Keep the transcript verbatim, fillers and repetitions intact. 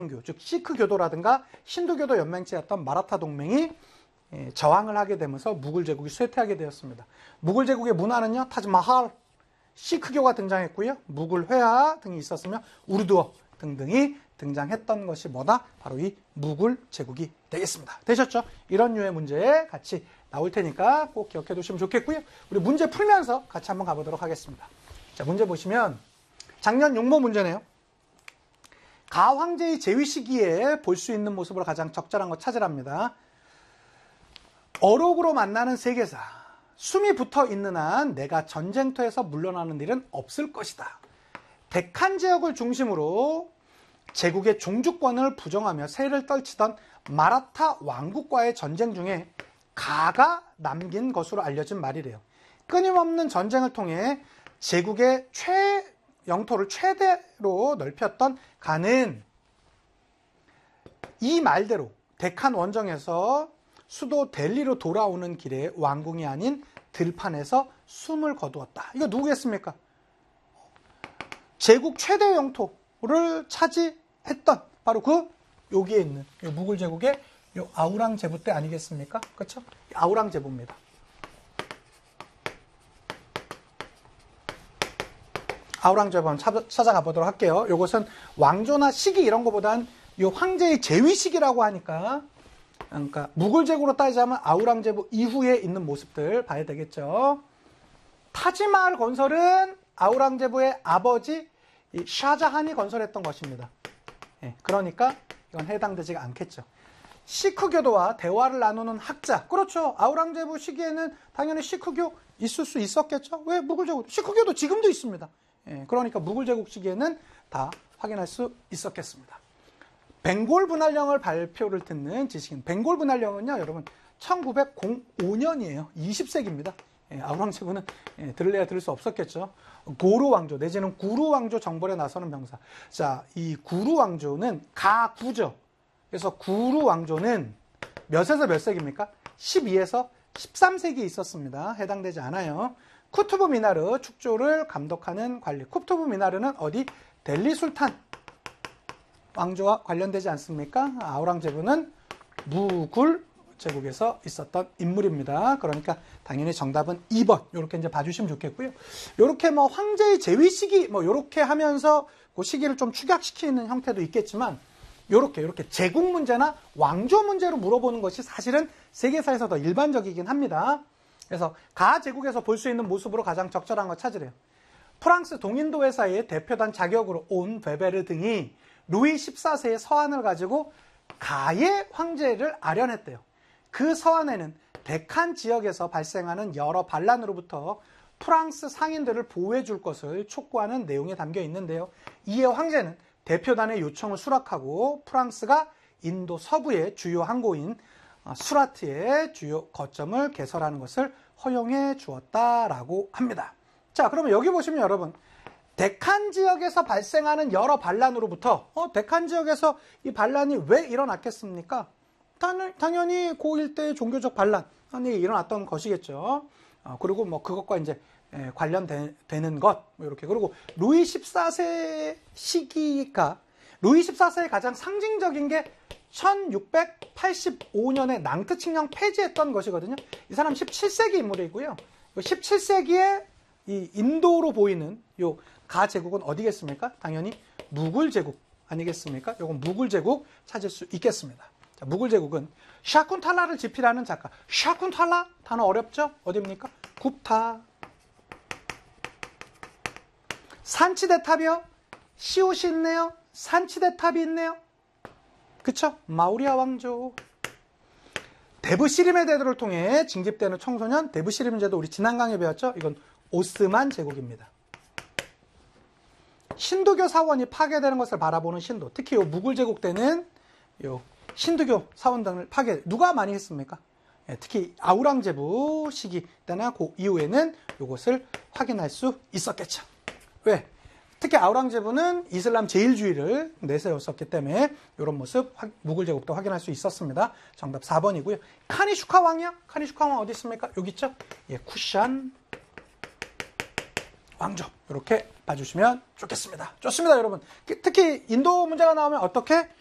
즉 시크교도라든가 힌두교도 연맹체였던 마라타 동맹이 저항을 하게 되면서 무굴 제국이 쇠퇴하게 되었습니다. 무굴 제국의 문화는요, 타즈마할, 시크교가 등장했고요, 무굴 회화 등이 있었으며 우르두어 등등이 등장했던 것이 뭐다? 바로 이 무굴 제국이 되겠습니다. 되셨죠? 이런 류의 문제 같이 나올 테니까 꼭 기억해 두시면 좋겠고요. 우리 문제 풀면서 같이 한번 가보도록 하겠습니다. 자, 문제 보시면 작년 용모 문제네요. 가 황제의 재위 시기에 볼 수 있는 모습으로 가장 적절한 거 찾으랍니다. 어록으로 만나는 세계사. 숨이 붙어 있는 한 내가 전쟁터에서 물러나는 일은 없을 것이다. 데칸 지역을 중심으로 제국의 종주권을 부정하며 세를 떨치던 마라타 왕국과의 전쟁 중에 가가 남긴 것으로 알려진 말이래요. 끊임없는 전쟁을 통해 제국의 최 영토를 최대로 넓혔던 가는 이 말대로 데칸 원정에서 수도 델리로 돌아오는 길에 왕궁이 아닌 들판에서 숨을 거두었다. 이거 누구겠습니까? 제국 최대 영토를 차지했던 바로 그 여기에 있는 무굴 제국의 요 아우랑 제부 때 아니겠습니까? 그렇죠? 아우랑 제부입니다. 아우랑 제부 한번 찾아가 보도록 할게요. 이것은 왕조나 시기 이런 것보단 이 황제의 재위 시기라고 하니까, 그러니까 무굴 제국으로 따지자면 아우랑 제부 이후에 있는 모습들 봐야 되겠죠. 타지마할 건설은 아우랑 제부의 아버지 샤자한이 건설했던 것입니다. 예, 그러니까 이건 해당되지가 않겠죠. 시크교도와 대화를 나누는 학자. 그렇죠. 아우랑 제부 시기에는 당연히 시크교 있을 수 있었겠죠. 왜 무굴 제국? 시크교도 지금도 있습니다. 예, 그러니까 무굴 제국 시기에는 다 확인할 수 있었겠습니다. 벵골 분할령을 발표를 듣는 지식인. 벵골 분할령은요, 여러분 천구백오 년이에요. 이십 세기입니다. 예, 아우랑제부는 예, 들을래야 들을 수 없었겠죠. 고루 왕조 내지는 구루 왕조 정벌에 나서는 병사. 자, 이 구루 왕조는 가구죠. 그래서 구루 왕조는 몇에서 몇 세기입니까? 십이에서 십삼 세기에 있었습니다. 해당되지 않아요. 쿠투브 미나르 축조를 감독하는 관리. 쿠투브 미나르는 어디? 델리 술탄 왕조와 관련되지 않습니까? 아우랑제부는 무굴 제국에서 있었던 인물입니다. 그러니까 당연히 정답은 이 번 이렇게 이제 봐주시면 좋겠고요. 이렇게 뭐 황제의 재위 시기 뭐 이렇게 하면서 그 시기를 좀 축약시키는 형태도 있겠지만, 이렇게 이렇게 제국 문제나 왕조 문제로 물어보는 것이 사실은 세계사에서 더 일반적이긴 합니다. 그래서 가 제국에서 볼 수 있는 모습으로 가장 적절한 거 찾으래요. 프랑스 동인도 회사의 대표단 자격으로 온 베베르 등이 루이 십사 세의 서한을 가지고 가의 황제를 아련했대요. 그 서한에는 데칸 지역에서 발생하는 여러 반란으로부터 프랑스 상인들을 보호해 줄 것을 촉구하는 내용이 담겨 있는데요. 이에 황제는 대표단의 요청을 수락하고 프랑스가 인도 서부의 주요 항구인 수라트의 주요 거점을 개설하는 것을 허용해 주었다라고 합니다. 자, 그러면 여기 보시면 여러분, 데칸 지역에서 발생하는 여러 반란으로부터 어, 데칸 지역에서 이 반란이 왜 일어났겠습니까? 당연히 고 일대의 종교적 반란이 일어났던 것이겠죠. 어, 그리고 뭐 그것과 이제 에, 관련되는 것, 뭐 이렇게. 그리고 루이 십사 세 시기가, 루이 십사 세의 가장 상징적인 게 천육백팔십오 년에 낭트 칙령 폐지했던 것이거든요. 이 사람 십칠 세기 인물이고요. 십칠 세기에 이 인도로 보이는 요 가 제국은 어디겠습니까? 당연히 무굴 제국 아니겠습니까? 요건 무굴 제국 찾을 수 있겠습니다. 자, 무굴 제국은 샤쿤탈라를 집필하는 작가. 샤쿤탈라 단어 어렵죠? 어디입니까? 굽타. 산치대탑이요. 시옷이 있네요. 산치대탑이 있네요. 그쵸? 마우리아 왕조. 데브시림의 대도를 통해 징집되는 청소년, 데브시림 제도 우리 지난 강의에 배웠죠? 이건 오스만 제국입니다. 신두교 사원이 파괴되는 것을 바라보는 신도. 특히 요 무굴 제국 때는 요 신두교 사원 등을 파괴, 누가 많이 했습니까? 예, 특히 아우랑제부 시기 때나 그 이후에는 이것을 확인할 수 있었겠죠. 왜? 특히 아우랑제부는 이슬람 제일주의를 내세웠었기 때문에 이런 모습 무굴 제국도 확인할 수 있었습니다. 정답 사 번이고요. 카니슈카 왕이요? 카니슈카 왕 어디 있습니까? 여기 있죠? 예, 쿠샨 왕조. 이렇게 봐주시면 좋겠습니다. 좋습니다, 여러분. 특히 인도 문제가 나오면 어떻게?